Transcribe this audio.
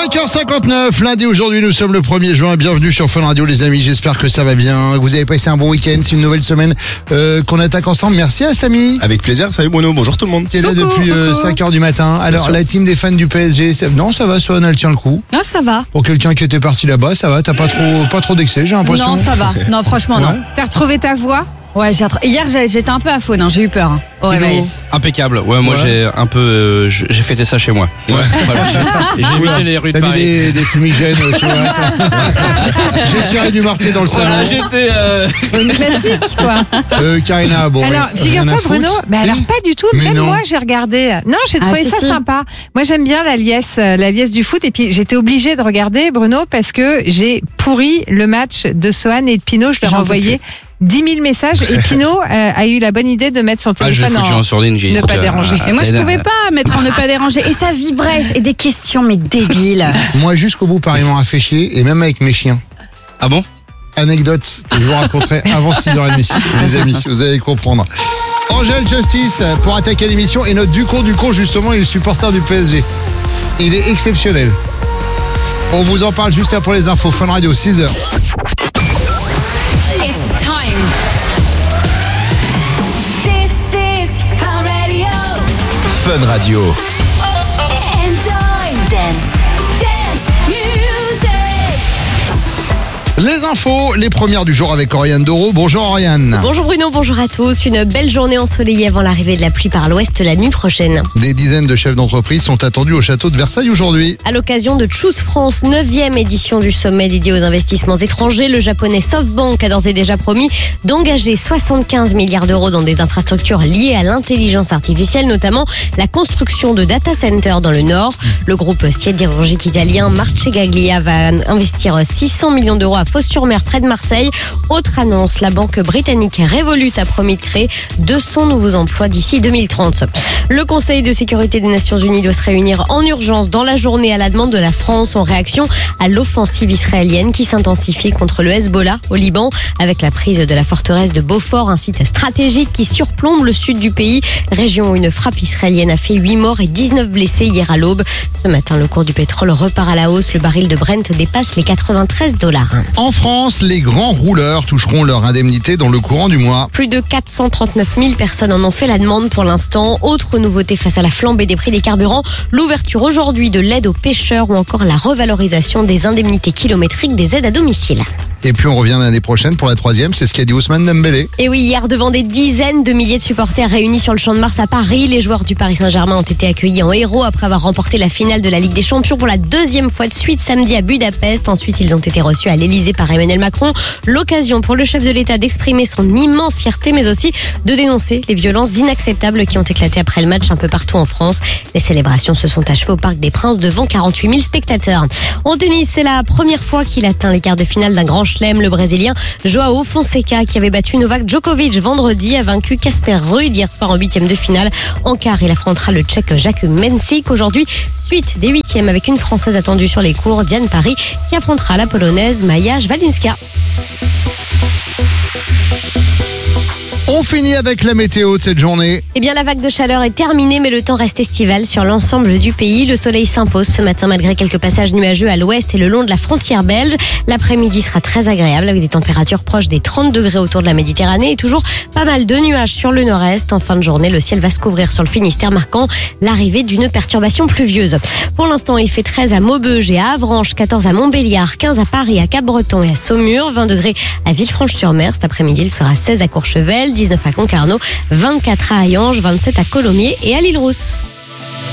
5h59, lundi aujourd'hui, nous sommes le 1er juin. Bienvenue sur Fun Radio les amis, j'espère que ça va bien. Que vous avez passé un bon week-end, c'est une nouvelle semaine qu'on attaque ensemble. Merci à Samy. Avec plaisir, salut Bruno, bonjour tout le monde. Qui est là depuis 5h du matin. Alors la team des fans du PSG, non ça va, Swan, elle tient le coup. Non, ça va. Pour quelqu'un qui était parti là-bas, ça va, t'as pas trop d'excès, j'ai l'impression. Non, ça va. Non, franchement, non. T'as retrouvé ta voix? Ouais, hier, j'étais un peu à faune, j'ai eu peur. Hein, au réveil. Impeccable, moi j'ai un peu, j'ai fêté ça chez moi. Ouais. Voilà, j'ai évité les rues de Paris. Paris. T'as mis des fumigènes, tu vois. J'ai tiré du marqué dans le salon. Voilà, j'étais... Une classique, quoi. Karina, bon. Alors, figure-toi, Bruno, alors pas du tout. Mais Même non. moi, j'ai regardé. Non, j'ai trouvé ça si. sympa. Moi, j'aime bien la liesse du foot. Et puis, j'étais obligée de regarder, Bruno, parce que j'ai pourri le match de Sohan et de Pinot. Je leur ai envoyé 10 000 messages. Et Pinot a eu la bonne idée de mettre son je l'ai téléphone foutu en sourdine, j'ai ne dit, pas déranger. Et moi, je pouvais pas mettre en ne pas déranger. Et ça vibrait. Et des questions, mais débiles. Moi, jusqu'au bout, Paris m'en a fait chier, et même avec mes chiens. Ah bon? Anecdote que je vous raconterai avant 6h30, les amis, vous allez comprendre. Angèle Justice pour attaquer l'émission, et notre Ducon, justement, il est supporter du PSG. Il est exceptionnel. On vous en parle juste après les infos. Fun Radio, 6h. It's time. This is Fun Radio. Fun Radio. Enjoy dance music. Les infos, les premières du jour avec Oriane Doro. Bonjour Oriane. Bonjour Bruno, bonjour à tous. Une belle journée ensoleillée avant l'arrivée de la pluie par l'ouest la nuit prochaine. Des dizaines de chefs d'entreprise sont attendus au château de Versailles aujourd'hui. À l'occasion de Choose France, 9e édition du sommet dédié aux investissements étrangers, le japonais SoftBank a d'ores et déjà promis d'engager 75 milliards d'euros dans des infrastructures liées à l'intelligence artificielle, notamment la construction de data centers dans le nord. Le groupe sidérurgique italien Marcegaglia va investir 600 millions d'euros à Fos-sur-Mer près de Marseille. Autre annonce, la banque britannique Revolut a promis de créer 200 nouveaux emplois d'ici 2030. Le Conseil de sécurité des Nations Unies doit se réunir en urgence dans la journée à la demande de la France en réaction à l'offensive israélienne qui s'intensifie contre le Hezbollah au Liban avec la prise de la forteresse de Beaufort, un site stratégique qui surplombe le sud du pays, région où une frappe israélienne a fait 8 morts et 19 blessés hier à l'aube. Ce matin, le cours du pétrole repart à la hausse. Le baril de Brent dépasse les $93. En France, les grands rouleurs toucheront leur indemnité dans le courant du mois. Plus de 439 000 personnes en ont fait la demande pour l'instant. Autre nouveauté face à la flambée des prix des carburants, l'ouverture aujourd'hui de l'aide aux pêcheurs ou encore la revalorisation des indemnités kilométriques des aides à domicile. Et puis on revient l'année prochaine pour la 3e, c'est ce qu'a dit Ousmane Dembélé. Et oui, hier, devant des dizaines de milliers de supporters réunis sur le Champ de Mars à Paris, les joueurs du Paris Saint-Germain ont été accueillis en héros après avoir remporté la finale de la Ligue des Champions pour la 2e fois de suite samedi à Budapest. Ensuite, ils ont été reçus à l'Elysée par Emmanuel Macron. L'occasion pour le chef de l'État d'exprimer son immense fierté, mais aussi de dénoncer les violences inacceptables qui ont éclaté après le match un peu partout en France. Les célébrations se sont achevées au Parc des Princes devant 48 000 spectateurs. En tennis, c'est la première fois qu'il atteint les quarts de finale d'un grand chelem. Le Brésilien Joao Fonseca, qui avait battu Novak Djokovic vendredi, a vaincu Casper Ruud hier soir en 8e de finale. En quart, il affrontera le Tchèque Jakub Mensik. Aujourd'hui, suite des 8e avec une Française attendue sur les cours, Diane Parry, qui affrontera la Polonaise Maja Walinska. On finit avec la météo de cette journée. Eh bien, la vague de chaleur est terminée, mais le temps reste estival sur l'ensemble du pays. Le soleil s'impose ce matin malgré quelques passages nuageux à l'ouest et le long de la frontière belge. L'après-midi sera très agréable avec des températures proches des 30 degrés autour de la Méditerranée et toujours pas mal de nuages sur le nord-est. En fin de journée, le ciel va se couvrir sur le Finistère, marquant l'arrivée d'une perturbation pluvieuse. Pour l'instant, il fait 13 à Maubeuge et à Avranches, 14 à Montbéliard, 15 à Paris, à Cap-Breton et à Saumur, 20 degrés à Villefranche-sur-Mer. Cet après-midi, il fera 16 à Courchevel, 19 à Concarneau, 24 à Hayange, 27 à Colomiers et à l'Île-Rousse.